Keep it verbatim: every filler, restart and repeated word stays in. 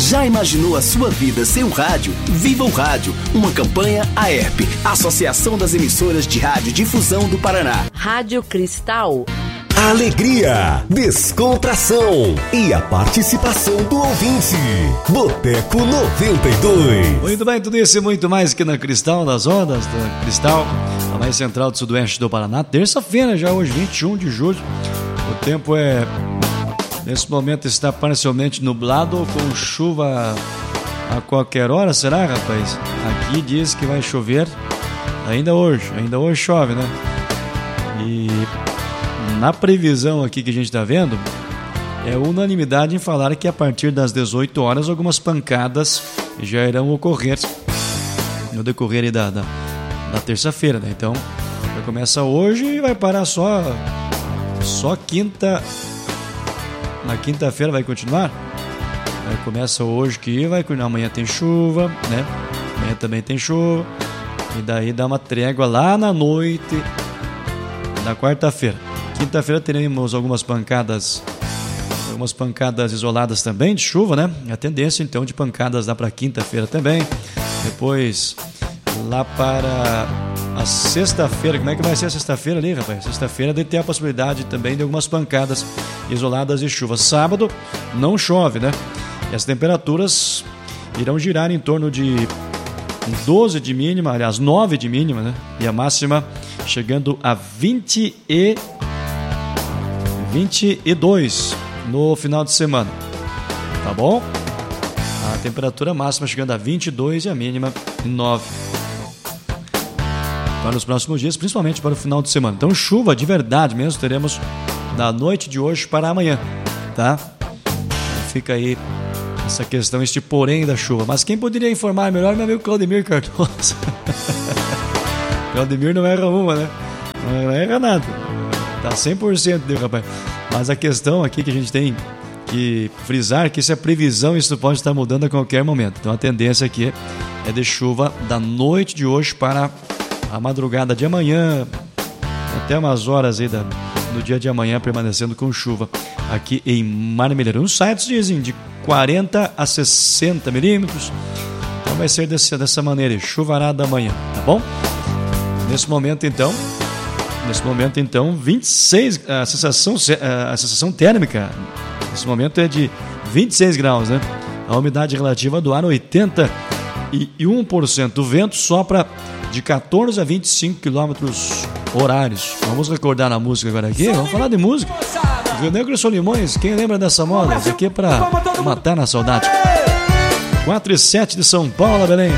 Já imaginou a sua vida sem o rádio? Viva o Rádio, uma campanha A E R P, Associação das Emissoras de Rádio Difusão do Paraná. Rádio Cristal. Alegria, descontração e a participação do ouvinte. Boteco noventa e dois. Muito bem, tudo isso e muito mais aqui na Cristal, nas ondas da Cristal, a mais central do sudoeste do Paraná. Terça-feira já, hoje, vinte e um de julho. O tempo é, nesse momento, está parcialmente nublado ou com chuva a qualquer hora, será, rapaz? Aqui diz que vai chover ainda hoje, ainda hoje chove, né? E na previsão aqui que a gente está vendo, é unanimidade em falar que a partir das dezoito horas algumas pancadas já irão ocorrer no decorrer da, da, da terça-feira, né? Então, já começa hoje e vai parar só, só quinta. Na quinta-feira vai continuar? Aí começa hoje que vai continuar. Amanhã tem chuva, né? Amanhã também tem chuva. E daí dá uma trégua lá na noite da quarta-feira. Quinta-feira teremos algumas pancadas, algumas pancadas isoladas também de chuva, né? A tendência então de pancadas lá para quinta-feira também. Depois lá para a sexta-feira, como é que vai ser a sexta-feira ali, rapaz? Sexta-feira deve ter a possibilidade também de algumas pancadas isoladas de chuva. Sábado não chove, né? E as temperaturas irão girar em torno de doze de mínima, aliás, nove de mínima, né? E a máxima chegando a vinte e vinte e dois no final de semana, tá bom? A temperatura máxima chegando a vinte e dois e a mínima nove para os próximos dias, principalmente para o final de semana. Então chuva de verdade mesmo teremos da noite de hoje para amanhã, tá? Fica aí essa questão, este porém da chuva. Mas quem poderia informar melhor é meu amigo Claudemir Cardoso. Claudemir não erra uma, né? Não erra nada. Tá cem por cento, né, rapaz? Mas a questão aqui que a gente tem que frisar que isso é previsão, isso pode estar mudando a qualquer momento. Então a tendência aqui é de chuva da noite de hoje para a madrugada de amanhã, até umas horas aí da, do dia de amanhã, permanecendo com chuva aqui em Marmeleiro. Os sites dizem de quarenta a sessenta milímetros. Então vai ser desse, dessa maneira, chuvarada amanhã, tá bom? Nesse momento então Nesse momento, então, vinte e seis, a sensação, a sensação térmica, nesse momento é de vinte e seis graus, né? A umidade relativa do ar, oitenta e um por cento. O vento sopra de quatorze a vinte e cinco quilômetros horários. Vamos recordar na música agora aqui, vamos falar de música. Rio Negro e Solimões, quem lembra dessa moda? Isso aqui é pra matar na saudade. quatro e sete de São Paulo, Belém.